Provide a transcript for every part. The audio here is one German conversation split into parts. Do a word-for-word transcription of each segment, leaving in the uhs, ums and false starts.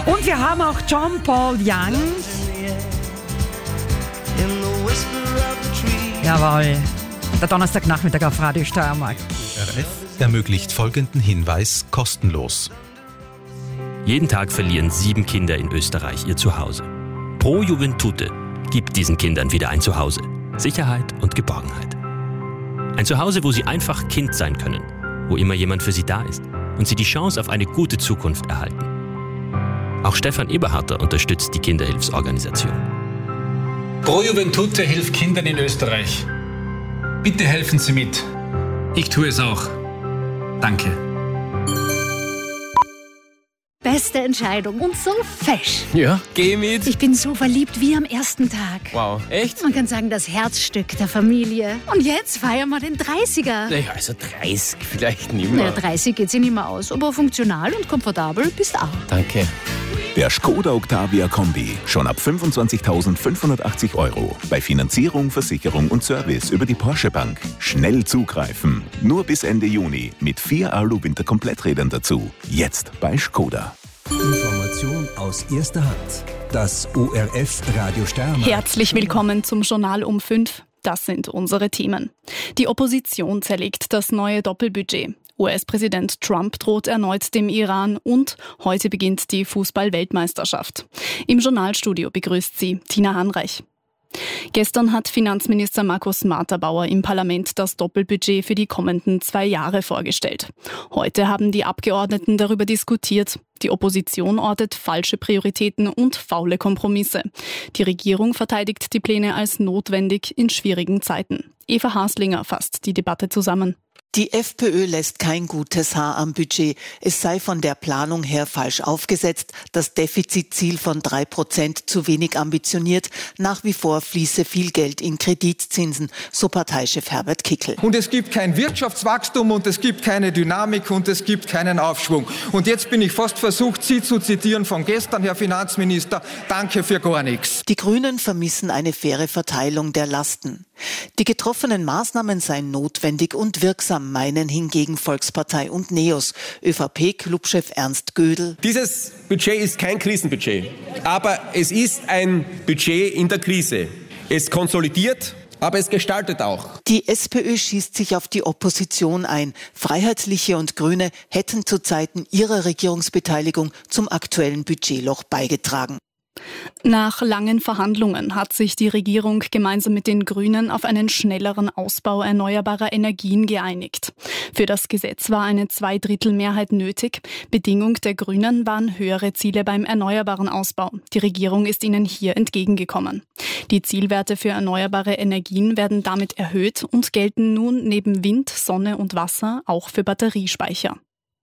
Und wir haben auch John Paul Young. Jawohl. Der Donnerstagnachmittag auf Radio Steiermark. R F ermöglicht folgenden Hinweis kostenlos. Jeden Tag verlieren sieben Kinder in Österreich ihr Zuhause. Pro Juventute gibt diesen Kindern wieder ein Zuhause. Sicherheit und Geborgenheit. Ein Zuhause, wo sie einfach Kind sein können, wo immer jemand für sie da ist und sie die Chance auf eine gute Zukunft erhalten. Auch Stefan Eberharter unterstützt die Kinderhilfsorganisation. Pro Juventute hilft Kindern in Österreich. Bitte helfen Sie mit. Ich tue es auch. Danke. Beste Entscheidung und so fesch. Ja, geh mit. Ich bin so verliebt wie am ersten Tag. Wow, echt? Man kann sagen, das Herzstück der Familie. Und jetzt feiern wir den dreißiger. Naja, also dreißig vielleicht nicht Naja, mehr. dreißig geht sich nicht mehr aus, aber funktional und komfortabel bist auch. Danke. Der Skoda Octavia Kombi. Schon ab fünfundzwanzigtausendfünfhundertachtzig Euro. Bei Finanzierung, Versicherung und Service über die Porsche Bank. Schnell zugreifen. Nur bis Ende Juni. Mit vier Alu-Winter-Kompletträdern dazu. Jetzt bei Skoda. Information aus erster Hand. Das O R F Radio Steiermark. Herzlich willkommen zum Journal um fünf. Das sind unsere Themen. Die Opposition zerlegt das neue Doppelbudget. U S-Präsident Trump droht erneut dem Iran und heute beginnt die Fußball-Weltmeisterschaft. Im Journalstudio begrüßt sie Tina Hanreich. Gestern hat Finanzminister Markus Marterbauer im Parlament das Doppelbudget für die kommenden zwei Jahre vorgestellt. Heute haben die Abgeordneten darüber diskutiert. Die Opposition ortet falsche Prioritäten und faule Kompromisse. Die Regierung verteidigt die Pläne als notwendig in schwierigen Zeiten. Eva Haslinger fasst die Debatte zusammen. Die FPÖ lässt kein gutes Haar am Budget. Es sei von der Planung her falsch aufgesetzt, das Defizitziel von drei Prozent zu wenig ambitioniert. Nach wie vor fließe viel Geld in Kreditzinsen, so Parteichef Herbert Kickl. Und es gibt kein Wirtschaftswachstum und es gibt keine Dynamik und es gibt keinen Aufschwung. Und jetzt bin ich fast versucht, Sie zu zitieren von gestern, Herr Finanzminister, danke für gar nichts. Die Grünen vermissen eine faire Verteilung der Lasten. Die getroffenen Maßnahmen seien notwendig und wirksam, meinen hingegen Volkspartei und NEOS. ÖVP-Clubchef Ernst Gödel. Dieses Budget ist kein Krisenbudget, aber es ist ein Budget in der Krise. Es konsolidiert, aber es gestaltet auch. Die SPÖ schießt sich auf die Opposition ein. Freiheitliche und Grüne hätten zu Zeiten ihrer Regierungsbeteiligung zum aktuellen Budgetloch beigetragen. Nach langen Verhandlungen hat sich die Regierung gemeinsam mit den Grünen auf einen schnelleren Ausbau erneuerbarer Energien geeinigt. Für das Gesetz war eine Zweidrittelmehrheit nötig. Bedingung der Grünen waren höhere Ziele beim erneuerbaren Ausbau. Die Regierung ist ihnen hier entgegengekommen. Die Zielwerte für erneuerbare Energien werden damit erhöht und gelten nun neben Wind, Sonne und Wasser auch für Batteriespeicher.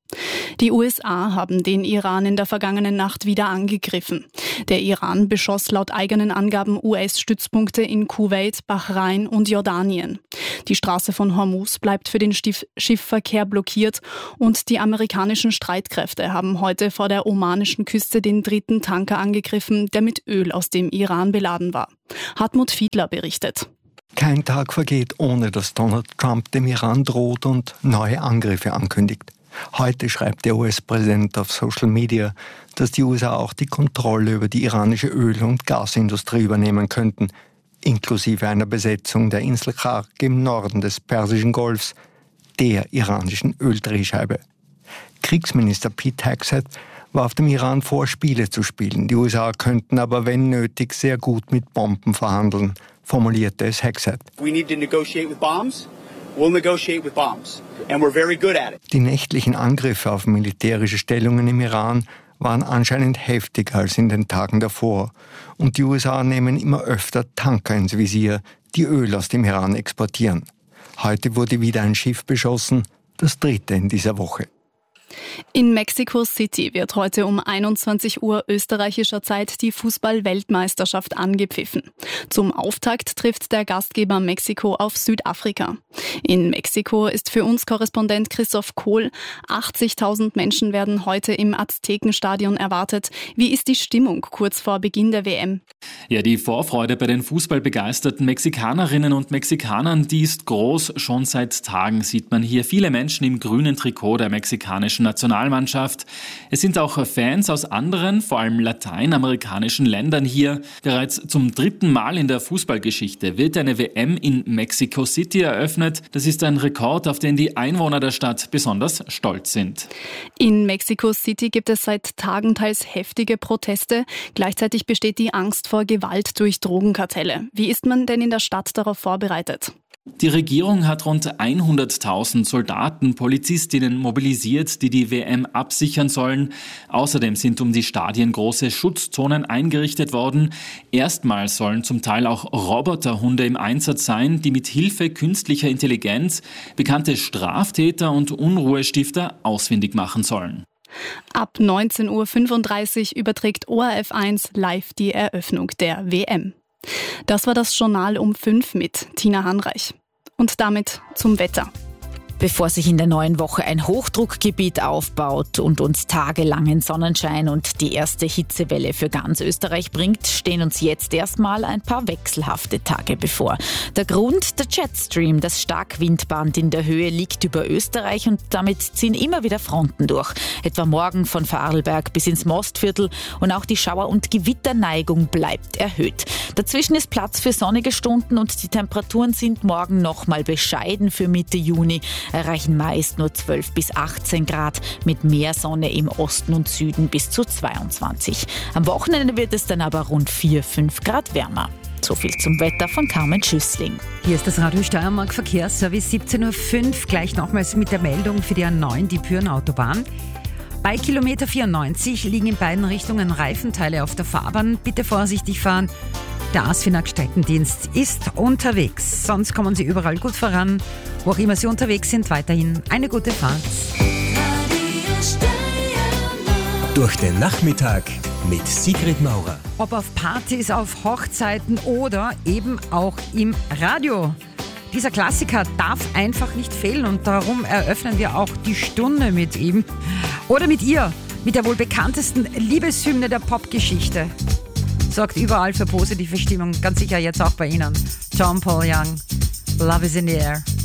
Die U S A haben den Iran in der vergangenen Nacht wieder angegriffen. Der Iran beschoss laut eigenen Angaben U S-Stützpunkte in Kuwait, Bahrain und Jordanien. Die Straße von Hormuz bleibt für den Schiff- Schiffverkehr blockiert und die amerikanischen Streitkräfte haben heute vor der omanischen Küste den dritten Tanker angegriffen, der mit Öl aus dem Iran beladen war. Hartmut Fiedler berichtet. Kein Tag vergeht, ohne dass Donald Trump dem Iran droht und neue Angriffe ankündigt. Heute schreibt der U S-Präsident auf Social Media, dass die U S A auch die Kontrolle über die iranische Öl- und Gasindustrie übernehmen könnten, inklusive einer Besetzung der Insel Khark im Norden des Persischen Golfs, der iranischen Öldrehscheibe. Kriegsminister Pete Hegseth warf dem Iran vor, Spiele zu spielen. Die U S A könnten aber, wenn nötig, sehr gut mit Bomben verhandeln, formulierte es Hegseth. We need to negotiate with bombs. We'll negotiate with bombs. And we're very good at it. Die nächtlichen Angriffe auf militärische Stellungen im Iran waren anscheinend heftiger als in den Tagen davor. Und die U S A nehmen immer öfter Tanker ins Visier, die Öl aus dem Iran exportieren. Heute wurde wieder ein Schiff beschossen, das dritte in dieser Woche. In Mexico City wird heute um einundzwanzig Uhr österreichischer Zeit die Fußball-Weltmeisterschaft angepfiffen. Zum Auftakt trifft der Gastgeber Mexiko auf Südafrika. In Mexiko ist für uns Korrespondent Christoph Kohl. achtzigtausend Menschen werden heute im Aztekenstadion erwartet. Wie ist die Stimmung kurz vor Beginn der W M? Ja, die Vorfreude bei den fußballbegeisterten Mexikanerinnen und Mexikanern, die ist groß. Schon seit Tagen sieht man hier viele Menschen im grünen Trikot der mexikanischen Nationalmannschaft. Es sind auch Fans aus anderen, vor allem lateinamerikanischen Ländern hier. Bereits zum dritten Mal in der Fußballgeschichte wird eine W M in Mexico City eröffnet. Das ist ein Rekord, auf den die Einwohner der Stadt besonders stolz sind. In Mexico City gibt es seit Tagen teils heftige Proteste. Gleichzeitig besteht die Angst vor Gewalt durch Drogenkartelle. Wie ist man denn in der Stadt darauf vorbereitet? Die Regierung hat rund hunderttausend Soldaten, Polizistinnen mobilisiert, die die W M absichern sollen. Außerdem sind um die Stadien große Schutzzonen eingerichtet worden. Erstmals sollen zum Teil auch Roboterhunde im Einsatz sein, die mit Hilfe künstlicher Intelligenz bekannte Straftäter und Unruhestifter ausfindig machen sollen. Ab neunzehn Uhr fünfunddreißig überträgt O R F eins live die Eröffnung der W M. Das war das Journal um fünf mit Tina Hanreich. Und damit zum Wetter. Bevor sich in der neuen Woche ein Hochdruckgebiet aufbaut und uns tagelangen Sonnenschein und die erste Hitzewelle für ganz Österreich bringt, stehen uns jetzt erstmal ein paar wechselhafte Tage bevor. Der Grund, der Jetstream, das Starkwindband in der Höhe, liegt über Österreich und damit ziehen immer wieder Fronten durch. Etwa morgen von Vorarlberg bis ins Mostviertel und auch die Schauer- und Gewitterneigung bleibt erhöht. Dazwischen ist Platz für sonnige Stunden und die Temperaturen sind morgen nochmal bescheiden für Mitte Juni. Erreichen meist nur zwölf bis achtzehn Grad, mit mehr Sonne im Osten und Süden bis zu zweiundzwanzig. Am Wochenende wird es dann aber rund vier, fünf Grad wärmer. So viel zum Wetter von Carmen Schüssling. Hier ist das Radio Steiermark Verkehrsservice, siebzehn Uhr fünf, gleich nochmals mit der Meldung für die A neun, die Pyhrn-Autobahn. Bei Kilometer vierundneunzig liegen in beiden Richtungen Reifenteile auf der Fahrbahn. Bitte vorsichtig fahren. Der ASFINAG-Streckendienst ist unterwegs. Sonst kommen Sie überall gut voran. Wo auch immer Sie unterwegs sind, weiterhin eine gute Fahrt. Durch den Nachmittag mit Sigrid Maurer. Ob auf Partys, auf Hochzeiten oder eben auch im Radio. Dieser Klassiker darf einfach nicht fehlen und darum eröffnen wir auch die Stunde mit ihm. Oder mit ihr, mit der wohl bekanntesten Liebeshymne der Popgeschichte. Sorgt überall für positive Stimmung, ganz sicher jetzt auch bei Ihnen. John Paul Young, Love is in the Air.